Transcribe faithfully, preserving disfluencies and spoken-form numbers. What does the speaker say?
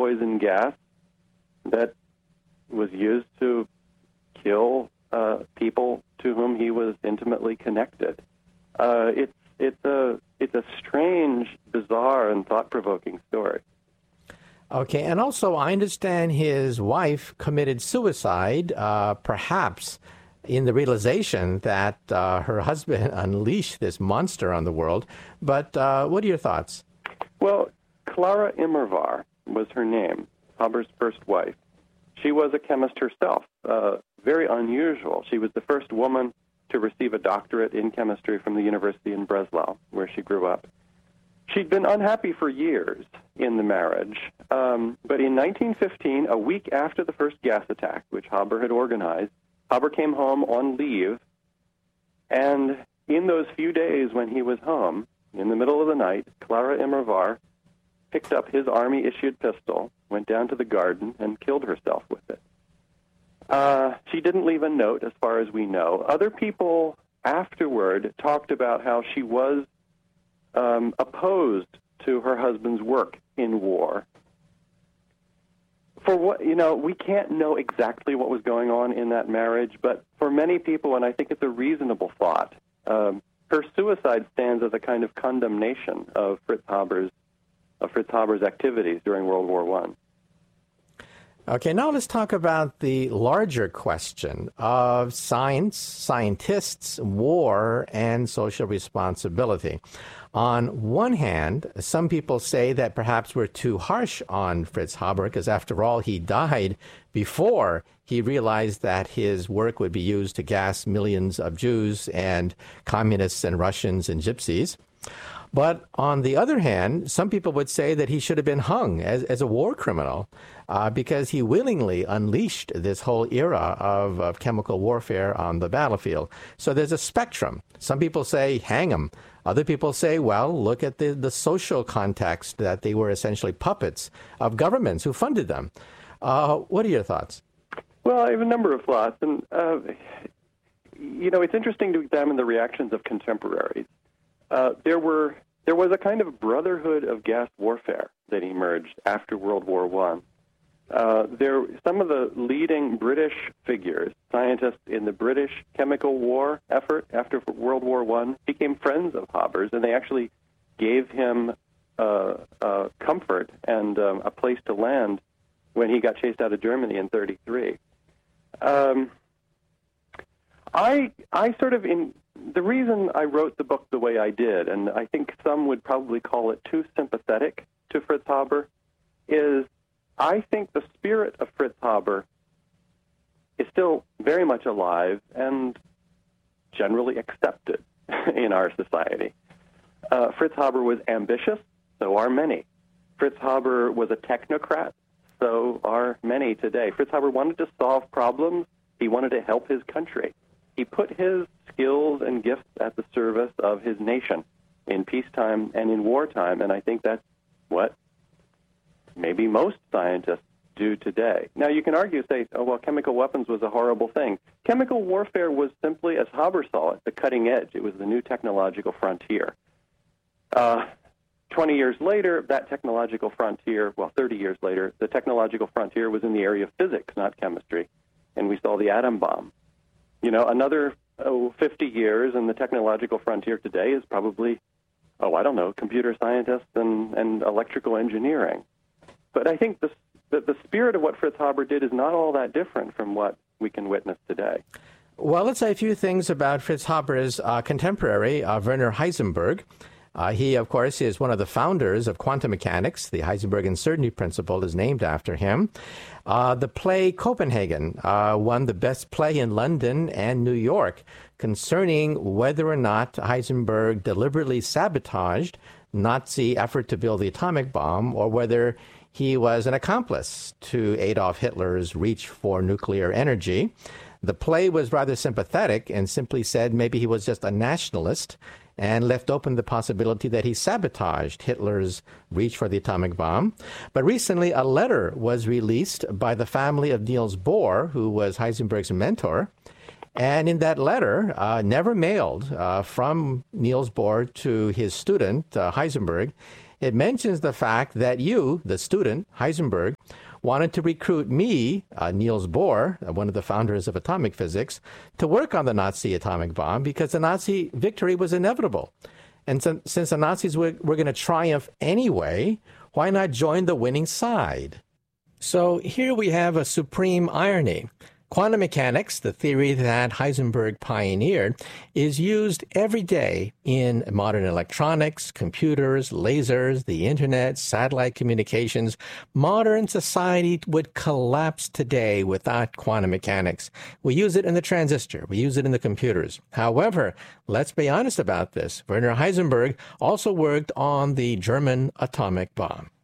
poison gas that was used to kill uh, people to whom he was intimately connected. Uh, it's it's a it's a strange, bizarre, and thought-provoking story. Okay, and also I understand his wife committed suicide, uh, perhaps in the realization that uh, her husband unleashed this monster on the world. But uh, what are your thoughts? Well, Clara Immerwahr was her name, Haber's first wife. She was a chemist herself, uh, very unusual. She was the first woman to receive a doctorate in chemistry from the University in Breslau, where she grew up. She'd been unhappy for years in the marriage, um, but in nineteen fifteen, a week after the first gas attack, which Haber had organized, Haber came home on leave, and in those few days when he was home, in the middle of the night, Clara Immerwahr picked up his army-issued pistol, went down to the garden, and killed herself with it. Uh, she didn't leave a note, as far as we know. Other people afterward talked about how she was um, opposed to her husband's work in war. For what, you know, we can't know exactly what was going on in that marriage, but for many people, and I think it's a reasonable thought, um, her suicide stands as a kind of condemnation of Fritz Haber's of Fritz Haber's activities during World War One. Okay, now let's talk about the larger question of science, scientists, war, and social responsibility. On one hand, some people say that perhaps we're too harsh on Fritz Haber because, after all, he died before he realized that his work would be used to gas millions of Jews and communists and Russians and gypsies. But on the other hand, some people would say that he should have been hung as, as a war criminal uh, because he willingly unleashed this whole era of, of chemical warfare on the battlefield. So there's a spectrum. Some people say hang him. Other people say, well, look at the, the social context, that they were essentially puppets of governments who funded them. Uh, what are your thoughts? Well, I have a number of thoughts. And, uh, you know, it's interesting to examine the reactions of contemporaries. Uh, there were there was a kind of brotherhood of gas warfare that emerged after World War One. Uh, there, some of the leading British figures, scientists in the British chemical war effort after World War One, became friends of Haber's, and they actually gave him uh, uh, comfort and um, a place to land when he got chased out of Germany in thirty-three. Um, I I sort of in. The reason I wrote the book the way I did, and I think some would probably call it too sympathetic to Fritz Haber, is I think the spirit of Fritz Haber is still very much alive and generally accepted in our society. Uh, Fritz Haber was ambitious, so are many. Fritz Haber was a technocrat, so are many today. Fritz Haber wanted to solve problems. He wanted to help his country. He put his skills and gifts at the service of his nation in peacetime and in wartime, and I think that's what maybe most scientists do today. Now, you can argue, say, oh, well, chemical weapons was a horrible thing. Chemical warfare was simply, as Haber saw it, the cutting edge. It was the new technological frontier. Uh, twenty years later, that technological frontier, well, thirty years later, the technological frontier was in the area of physics, not chemistry, and we saw the atom bomb. You know, another oh, fifty years, and the technological frontier today is probably, oh, I don't know, computer scientists and, and electrical engineering. But I think the, the, the spirit of what Fritz Haber did is not all that different from what we can witness today. Well, let's say a few things about Fritz Haber's uh, contemporary, uh, Werner Heisenberg. Uh, he, of course, is one of the founders of quantum mechanics. The Heisenberg uncertainty principle is named after him. Uh, the play Copenhagen uh, won the best play in London and New York concerning whether or not Heisenberg deliberately sabotaged Nazi effort to build the atomic bomb or whether he was an accomplice to Adolf Hitler's reach for nuclear energy. The play was rather sympathetic and simply said maybe he was just a nationalist and left open the possibility that he sabotaged Hitler's reach for the atomic bomb. But recently, a letter was released by the family of Niels Bohr, who was Heisenberg's mentor. And in that letter, uh, never mailed uh, from Niels Bohr to his student, uh, Heisenberg, It mentions the fact that you, the student, Heisenberg, wanted to recruit me, uh, Niels Bohr, one of the founders of atomic physics, to work on the Nazi atomic bomb because the Nazi victory was inevitable. And so, since the Nazis were, were going to triumph anyway, why not join the winning side? So here we have a supreme irony. Quantum mechanics, the theory that Heisenberg pioneered, is used every day in modern electronics, computers, lasers, the internet, satellite communications. Modern society would collapse today without quantum mechanics. We use it in the transistor. We use it in the computers. However, let's be honest about this. Werner Heisenberg also worked on the German atomic bomb.